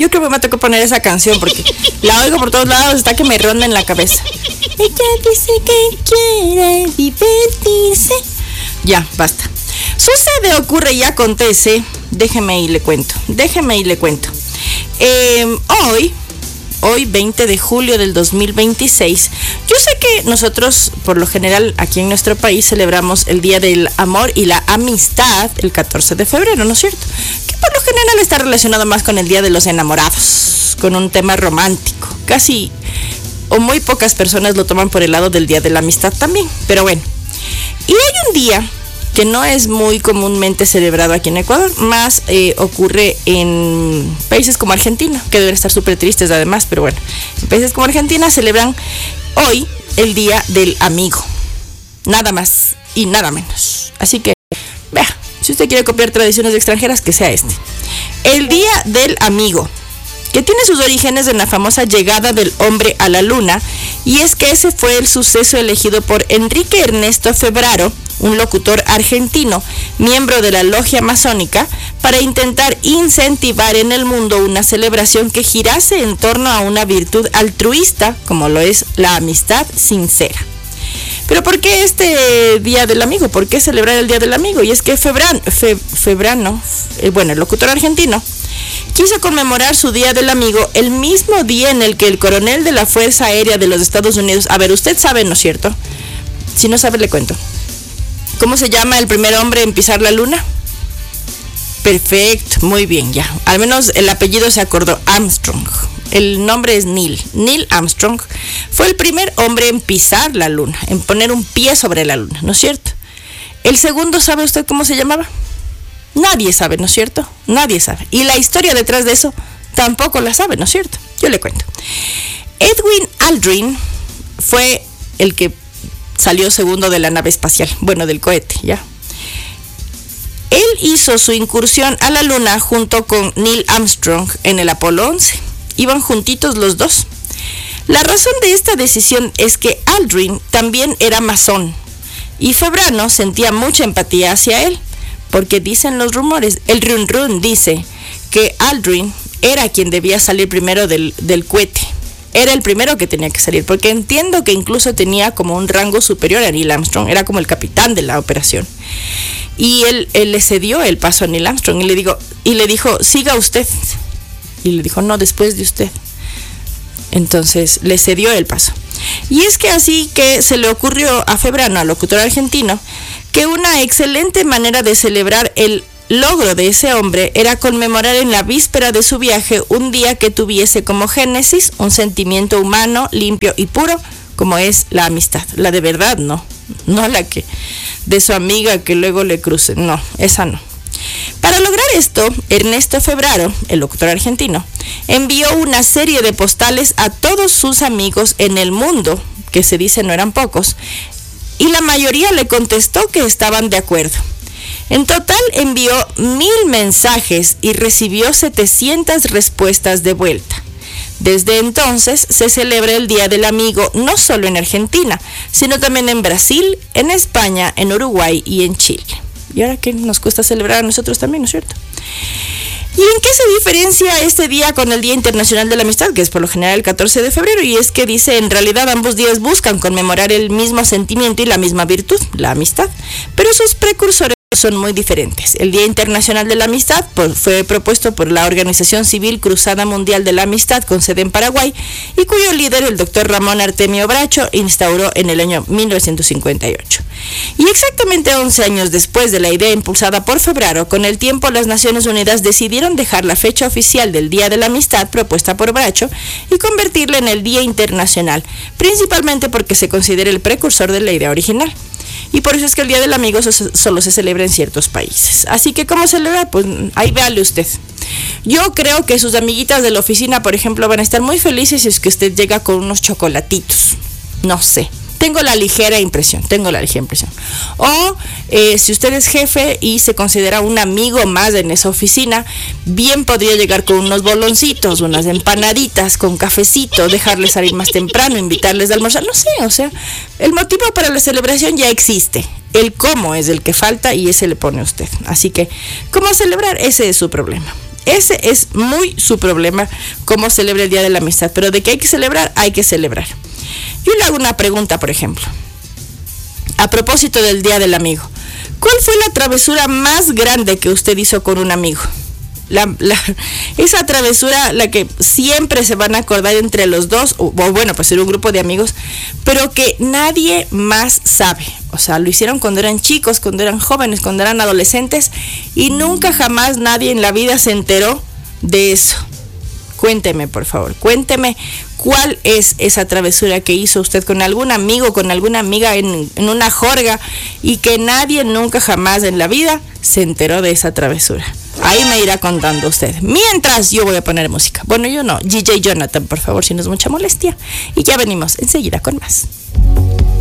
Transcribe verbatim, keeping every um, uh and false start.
Yo creo que me tocó poner esa canción porque la oigo por todos lados hasta que me ronda en la cabeza. Ella dice que quiere divertirse. Ya, basta. Sucede, ocurre y acontece. Déjeme y le cuento. Déjeme y le cuento. Eh, hoy, hoy veinte de julio del dos mil veintiséis, yo sé que nosotros, por lo general, aquí en nuestro país celebramos el Día del Amor y la Amistad el catorce de febrero, ¿no es cierto? Que por lo general está relacionado más con el Día de los Enamorados, con un tema romántico. Casi o muy pocas personas lo toman por el lado del Día de la Amistad también, pero bueno. Y hay un día que no es muy comúnmente celebrado aquí en Ecuador, más eh, ocurre en países como Argentina, que deben estar súper tristes además, pero bueno, en países como Argentina celebran hoy el Día del Amigo, nada más y nada menos. Así que, vea, si usted quiere copiar tradiciones extranjeras, que sea este. El Día del Amigo, que tiene sus orígenes en la famosa llegada del hombre a la luna, y es que ese fue el suceso elegido por Enrique Ernesto Febraro, un locutor argentino, miembro de la logia masónica, para intentar incentivar en el mundo una celebración que girase en torno a una virtud altruista, como lo es la amistad sincera. Pero ¿por qué este Día del Amigo? ¿Por qué celebrar el Día del Amigo? Y es que Febran, Fe, Febrano, eh, bueno, el locutor argentino, quiso conmemorar su Día del Amigo el mismo día en el que el coronel de la Fuerza Aérea de los Estados Unidos, a ver, usted sabe, ¿no es cierto? Si no sabe, le cuento. ¿Cómo se llama el primer hombre en pisar la luna? Perfecto, muy bien, ya. Al menos el apellido se acordó, Armstrong. El nombre es Neil. Neil Armstrong fue el primer hombre en pisar la luna, en poner un pie sobre la luna, ¿no es cierto? El segundo, ¿sabe usted cómo se llamaba? Nadie sabe, ¿no es cierto? Nadie sabe. Y la historia detrás de eso tampoco la sabe, ¿no es cierto? Yo le cuento. Edwin Aldrin fue el que salió segundo de la nave espacial, bueno, del cohete, ¿ya? Él hizo su incursión a la luna junto con Neil Armstrong en el Apolo once. Iban juntitos los dos. La razón de esta decisión es que Aldrin también era masón y Febrano sentía mucha empatía hacia él, porque dicen los rumores, el run run dice que Aldrin era quien debía salir primero del, del cohete. Era el primero que tenía que salir, porque entiendo que incluso tenía como un rango superior a Neil Armstrong, era como el capitán de la operación. Y él, él le cedió el paso a Neil Armstrong y le, digo, y le dijo, siga usted. Y le dijo, no, después de usted. Entonces le cedió el paso. Y es que así que se le ocurrió a Febrano, al locutor argentino, que una excelente manera de celebrar el logro de ese hombre era conmemorar en la víspera de su viaje un día que tuviese como génesis un sentimiento humano, limpio y puro, como es la amistad. La de verdad, no. No la que de su amiga que luego le cruce. No, esa no. Para lograr esto, Ernesto Febraro, el locutor argentino, envió una serie de postales a todos sus amigos en el mundo, que se dice no eran pocos, y la mayoría le contestó que estaban de acuerdo. En total envió mil mensajes y recibió setecientas respuestas de vuelta. Desde entonces se celebra el Día del Amigo no solo en Argentina, sino también en Brasil, en España, en Uruguay y en Chile. Y ahora que nos cuesta celebrar a nosotros también, ¿no es cierto? ¿Y en qué se diferencia este día con el Día Internacional de la Amistad, que es por lo general el catorce de febrero? Y es que dice, en realidad ambos días buscan conmemorar el mismo sentimiento y la misma virtud, la amistad, pero sus precursores son muy diferentes. El Día Internacional de la Amistad pues, fue propuesto por la Organización Civil Cruzada Mundial de la Amistad con sede en Paraguay y cuyo líder, el doctor Ramón Artemio Bracho, instauró en el año mil novecientos cincuenta y ocho. Y exactamente once años después de la idea impulsada por Febraro, con el tiempo las Naciones Unidas decidieron dejar la fecha oficial del Día de la Amistad propuesta por Bracho y convertirla en el Día Internacional, principalmente porque se considera el precursor de la idea original. Y por eso es que el Día del Amigo solo se celebra en ciertos países. Así que, ¿cómo celebrar? Pues ahí véale usted. Yo creo que sus amiguitas de la oficina, por ejemplo, van a estar muy felices si es que usted llega con unos chocolatitos. No sé. Tengo la ligera impresión, tengo la ligera impresión. O eh, si usted es jefe y se considera un amigo más en esa oficina, bien podría llegar con unos boloncitos, unas empanaditas, con cafecito, dejarles salir más temprano, invitarles a almorzar, no sé, o sea, el motivo para la celebración ya existe. El cómo es el que falta y ese le pone usted. Así que, ¿cómo celebrar? Ese es su problema. Ese es muy su problema, cómo celebra el Día de la Amistad. Pero de que hay que celebrar, hay que celebrar. Yo le hago una pregunta, por ejemplo. A propósito del Día del Amigo. ¿Cuál fue la travesura más grande que usted hizo con un amigo? La, la, esa travesura, la que siempre se van a acordar entre los dos, o, o bueno, pues era un grupo de amigos, pero que nadie más sabe. O sea, lo hicieron cuando eran chicos, cuando eran jóvenes, cuando eran adolescentes, y nunca jamás nadie en la vida se enteró de eso. Cuénteme, por favor, cuénteme cuál es esa travesura que hizo usted con algún amigo, con alguna amiga en, en una jorga, y que nadie nunca jamás en la vida se enteró de esa travesura. Ahí me irá contando usted. Mientras yo voy a poner música. Bueno, yo no. D J Jonathan, por favor, si no es mucha molestia. Y ya venimos enseguida con más.